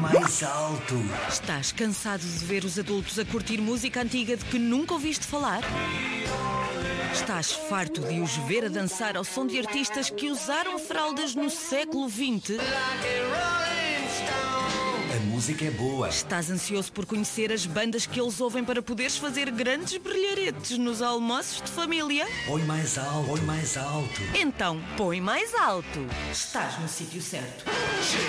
mais alto. Estás cansado de ver os adultos a curtir música antiga de que nunca ouviste falar? Estás farto de os ver a dançar ao som de artistas que usaram fraldas no século XX? A música é boa. Estás ansioso por conhecer as bandas que eles ouvem para poderes fazer grandes brilharetes nos almoços de família? Põe mais alto, põe mais alto. Então, põe mais alto. Estás no sítio certo.